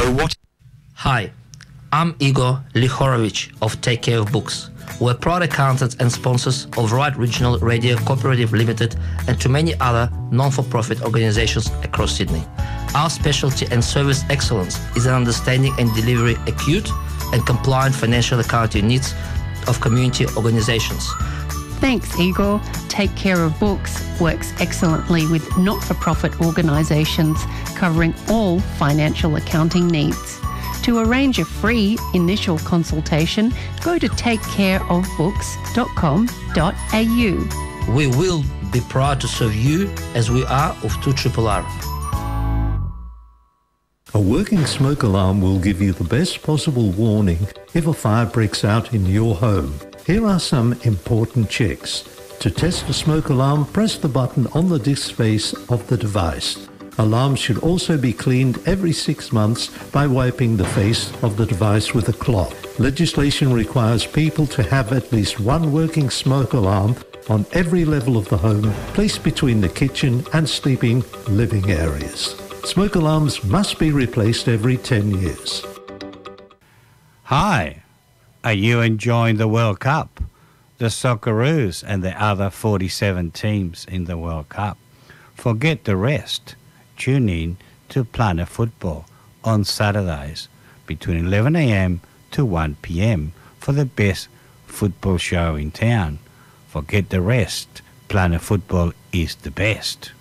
what? Hi, I'm Igor Lihorovich of Take Care of Books. We're proud accountants and sponsors of Right Regional Radio Cooperative Limited and to many other non-for-profit organizations across Sydney. Our specialty and service excellence is in understanding and delivering acute and compliant financial accounting needs of community organizations. Thanks, Igor. Take Care of Books works excellently with not-for-profit organisations covering all financial accounting needs. To arrange a free initial consultation, go to takecareofbooks.com.au. We will be proud to serve you as we are of 2RRR. A working smoke alarm will give you the best possible warning if a fire breaks out in your home. Here are some important checks. To test a smoke alarm, press the button on the disk face of the device. Alarms should also be cleaned every 6 months by wiping the face of the device with a cloth. Legislation requires people to have at least one working smoke alarm on every level of the home, placed between the kitchen and sleeping living areas. Smoke alarms must be replaced every 10 years. Hi, are you enjoying the World Cup? The Socceroos and the other 47 teams in the World Cup. Forget the rest. Tune in to Planet Football on Saturdays between 11 a.m. to 1 p.m. for the best football show in town. Forget the rest. Planet Football is the best.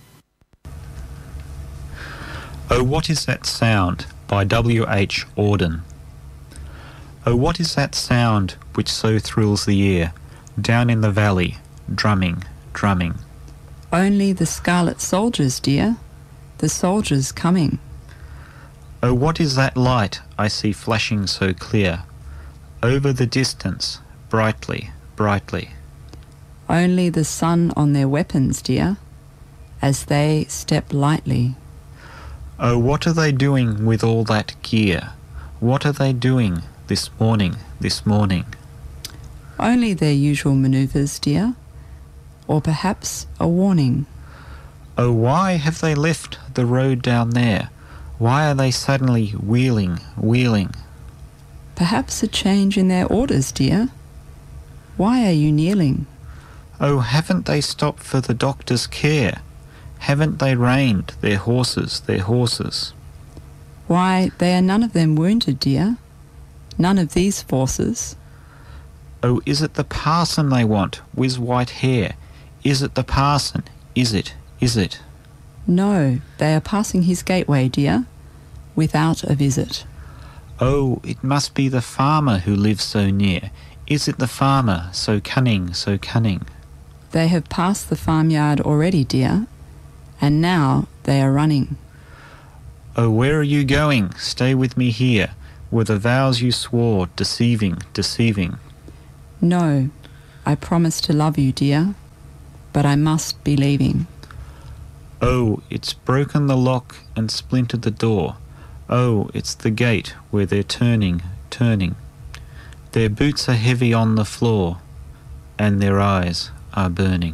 Oh, what is that sound? By W.H. Auden. Oh, what is that sound which so thrills the ear? Down in the valley, drumming, drumming. Only the scarlet soldiers, dear. The soldiers coming. Oh, what is that light I see flashing so clear? Over the distance, brightly, brightly. Only the sun on their weapons, dear, as they step lightly. Oh, what are they doing with all that gear? What are they doing this morning, this morning? Only their usual manoeuvres, dear, or perhaps a warning. Oh, why have they left the road down there? Why are they suddenly wheeling, wheeling? Perhaps a change in their orders, dear. Why are you kneeling? Oh, haven't they stopped for the doctor's care? Haven't they reined their horses, their horses? Why, they are none of them wounded, dear. None of these forces. Oh, is it the parson they want, with white hair? Is it the parson? Is it? Is it? No, they are passing his gateway, dear, without a visit. Oh, it must be the farmer who lives so near. Is it the farmer, so cunning, so cunning? They have passed the farmyard already, dear, and now they are running. Oh, where are you going? Stay with me here. Were the vows you swore deceiving, deceiving? No, I promise to love you, dear, but I must be leaving. Oh, it's broken the lock and splintered the door. Oh, it's the gate where they're turning, turning. Their boots are heavy on the floor, and their eyes are burning.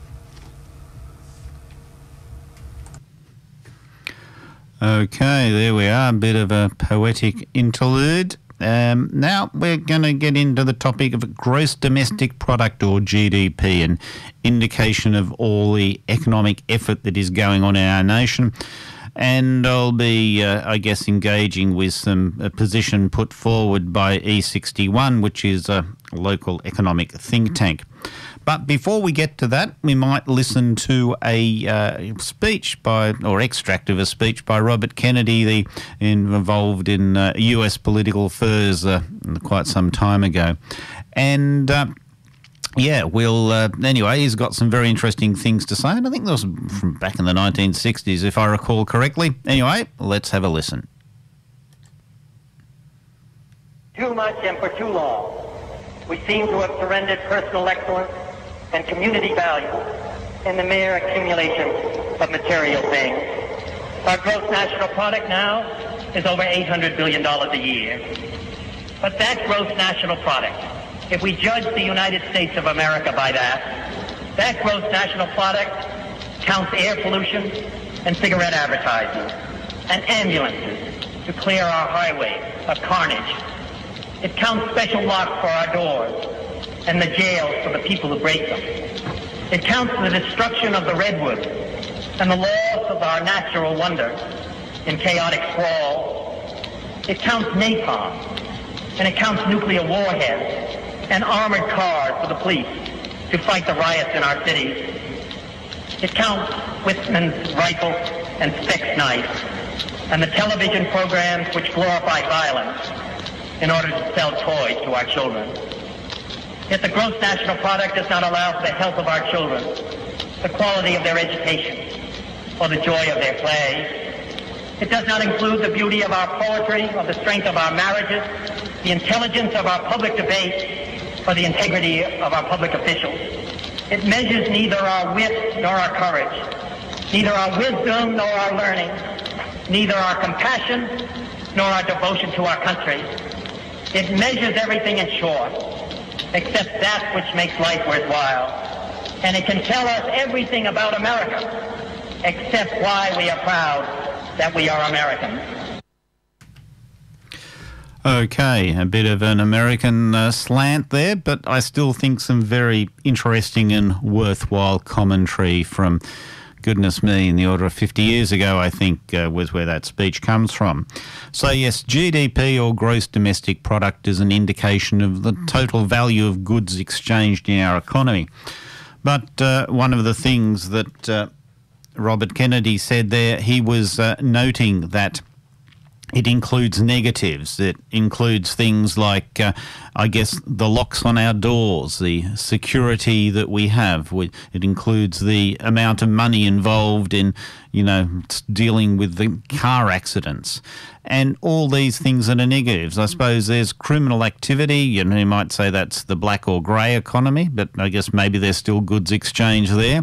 Okay, there we are, a bit of a poetic interlude. Now we're going to get into the topic of gross domestic product, or GDP, an indication of all the economic effort that is going on in our nation. And I'll be, I guess, engaging with a position put forward by E61, which is a local economic think tank. But before we get to that, we might listen to a speech or extract of a speech by Robert Kennedy, involved in US political affairs quite some time ago. And anyway, he's got some very interesting things to say, and I think that was from back in the 1960s, if I recall correctly. Anyway, let's have a listen. Too much and for too long, we seem to have surrendered personal excellence and community value in the mere accumulation of material things. Our gross national product now is over $800 billion a year. But that gross national product, if we judge the United States of America by that gross national product counts air pollution and cigarette advertising and ambulances to clear our highways of carnage. It counts special locks for our doors and the jails for the people who break them. It counts the destruction of the redwoods and the loss of our natural wonders in chaotic sprawl. It counts napalm, and it counts nuclear warheads and armored cars for the police to fight the riots in our cities. It counts Whitman's rifle and Speck's knife and the television programs which glorify violence in order to sell toys to our children. Yet the gross national product does not allow for the health of our children, the quality of their education, or the joy of their play. It does not include the beauty of our poetry, or the strength of our marriages, the intelligence of our public debate, or the integrity of our public officials. It measures neither our wit nor our courage, neither our wisdom nor our learning, neither our compassion nor our devotion to our country. It measures everything in short, except that which makes life worthwhile. And it can tell us everything about America, except why we are proud that we are Americans. Okay, a bit of an American slant there, but I still think some very interesting and worthwhile commentary from, goodness me, in the order of 50 years ago, I think, was where that speech comes from. So yes, GDP, or gross domestic product, is an indication of the total value of goods exchanged in our economy. But one of the things that Robert Kennedy said there, he was noting that it includes negatives. It includes things like, I guess, the locks on our doors, the security that we have. It includes the amount of money involved in, dealing with the car accidents. And all these things are negatives. I suppose there's criminal activity. You might say that's the black or grey economy, but I guess maybe there's still goods exchange there.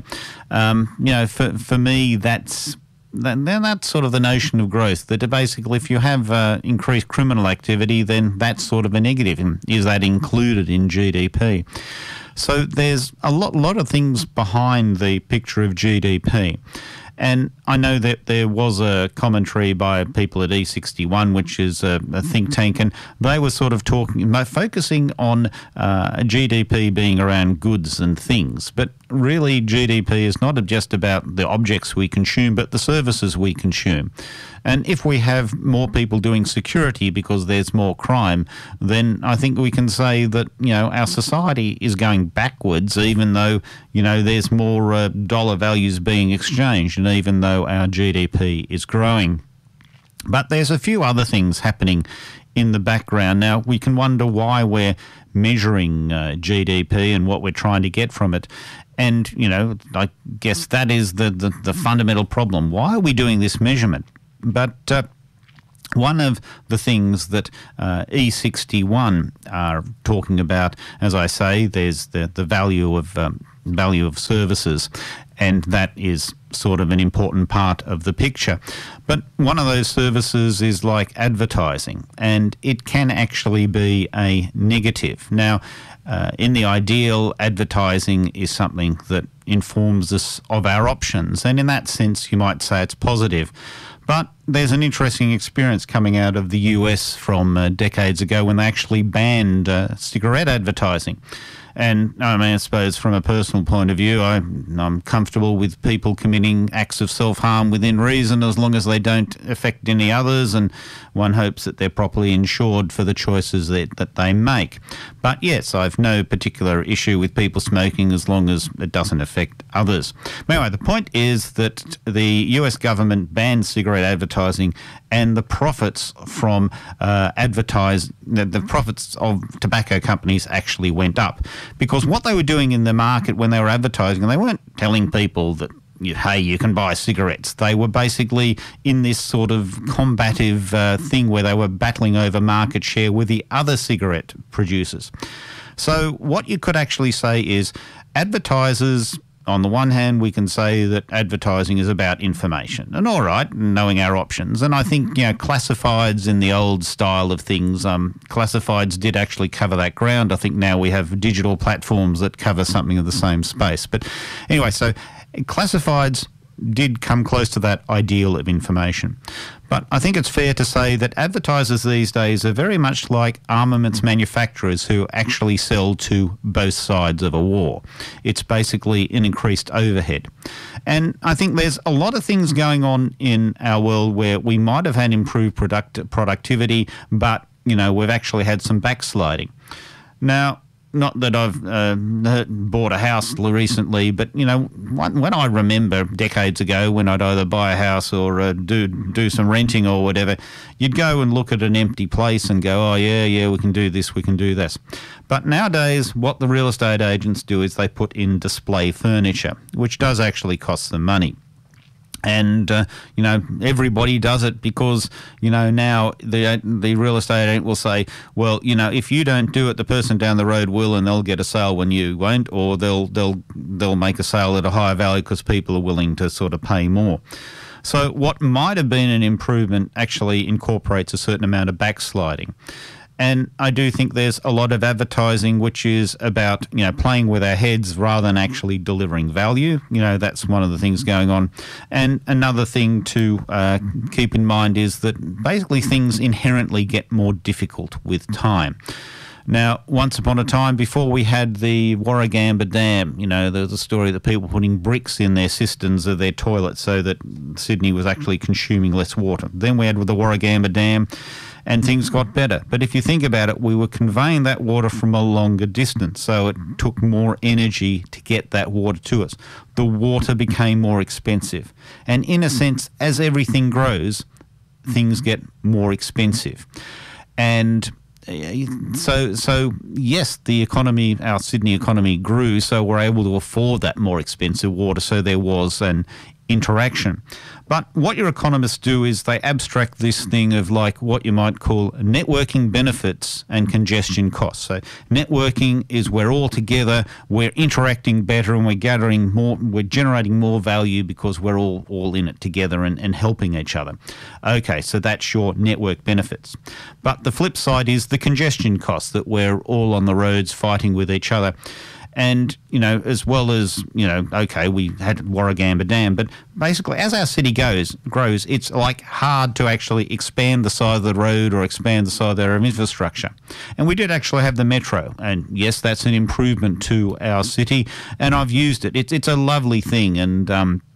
For me, that's sort of the notion of growth, that basically if you have increased criminal activity, then that's sort of a negative. And is that included in GDP? So there's a lot of things behind the picture of GDP. And I know that there was a commentary by people at E61, which is a think tank, and they were sort of focusing on GDP being around goods and things. But really, GDP is not just about the objects we consume, but the services we consume. And if we have more people doing security because there's more crime, then I think we can say that, our society is going backwards, even though, there's more dollar values being exchanged, and even though our GDP is growing. But there's a few other things happening in the background. Now, we can wonder why we're measuring GDP and what we're trying to get from it. And, I guess that is the fundamental problem. Why are we doing this measurement? But one of the things that E61 are talking about, as I say, there's the value of services, and that is sort of an important part of the picture. But one of those services is like advertising, and it can actually be a negative. Now, in the ideal, advertising is something that informs us of our options, and in that sense you might say it's positive. But there's an interesting experience coming out of the US from decades ago when they actually banned cigarette advertising. And I suppose from a personal point of view, I'm comfortable with people committing acts of self-harm within reason as long as they don't affect any others, and one hopes that they're properly insured for the choices that they make. But yes, I've no particular issue with people smoking as long as it doesn't affect others. Anyway, the point is that the US government banned cigarette advertising, and the profits from the profits of tobacco companies actually went up, because what they were doing in the market when they were advertising, they weren't telling people that, hey, you can buy cigarettes. They were basically in this sort of combative thing where they were battling over market share with the other cigarette producers. So what you could actually say is advertisers, on the one hand, we can say that advertising is about information, and all right, knowing our options. And I think, classifieds in the old style of things, classifieds did actually cover that ground. I think now we have digital platforms that cover something of the same space. But anyway, so classifieds did come close to that ideal of information. But I think it's fair to say that advertisers these days are very much like armaments manufacturers who actually sell to both sides of a war. It's basically an increased overhead. And I think there's a lot of things going on in our world where we might have had improved productivity, but, we've actually had some backsliding. Now, not that I've bought a house recently, but, when I remember decades ago when I'd either buy a house or do some renting or whatever, you'd go and look at an empty place and go, oh, yeah, we can do this, we can do this. But nowadays, what the real estate agents do is they put in display furniture, which does actually cost them money. And, everybody does it because, now the real estate agent will say, well, if you don't do it, the person down the road will, and they'll get a sale when you won't, or they'll make a sale at a higher value because people are willing to sort of pay more. So what might have been an improvement actually incorporates a certain amount of backsliding. And I do think there's a lot of advertising which is about, playing with our heads rather than actually delivering value. That's one of the things going on. And another thing to keep in mind is that basically things inherently get more difficult with time. Now, once upon a time, before we had the Warragamba Dam, there was a story that people putting bricks in their cisterns of their toilets so that Sydney was actually consuming less water. Then we had with the Warragamba Dam, and things got better. But if you think about it, we were conveying that water from a longer distance, so it took more energy to get that water to us. The water became more expensive. And in a sense, as everything grows, things get more expensive. And so yes, the economy, our Sydney economy grew, so we're able to afford that more expensive water, so there was an interaction. But what your economists do is they abstract this thing of like what you might call networking benefits and congestion costs. So networking is we're all together, we're interacting better, and we're generating more value because we're all in it together and helping each other. Okay, so that's your network benefits. But the flip side is the congestion costs, that we're all on the roads fighting with each other. And, as well as, okay, we had Warragamba Dam, but basically as our city grows, it's like hard to actually expand the size of the road or expand the size of our infrastructure. And we did actually have the metro, and yes, that's an improvement to our city, and I've used it. It's a lovely thing, and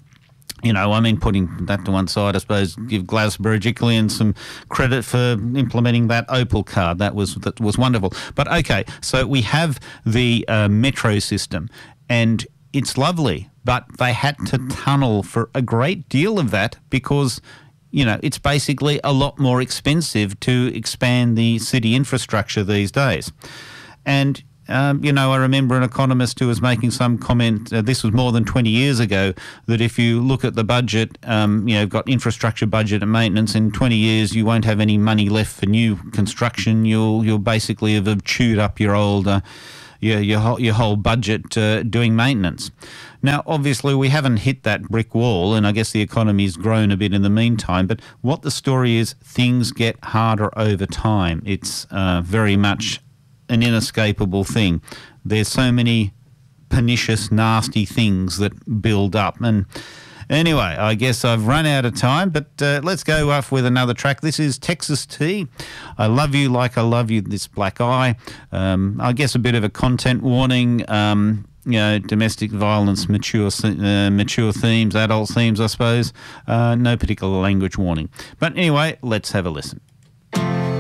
putting that to one side, I suppose, give Gladys Berejiklian some credit for implementing that Opal card. That was wonderful. But okay, so we have the metro system, and it's lovely, but they had to tunnel for a great deal of that because, it's basically a lot more expensive to expand the city infrastructure these days. And I remember an economist who was making some comment, this was more than 20 years ago, that if you look at the budget, got infrastructure budget and maintenance, in 20 years you won't have any money left for new construction. You'll basically have chewed up your old, your whole budget doing maintenance. Now, obviously, we haven't hit that brick wall, and I guess the economy's grown a bit in the meantime, but what the story is, things get harder over time. It's very much an inescapable thing. There's so many pernicious, nasty things that build up. And anyway, I guess I've run out of time, but let's go off with another track. This is Texas Tea. I Love You Like I Love You, This Black Eye. I guess a bit of a content warning. Domestic violence, mature themes, adult themes, I suppose. No particular language warning. But anyway, let's have a listen.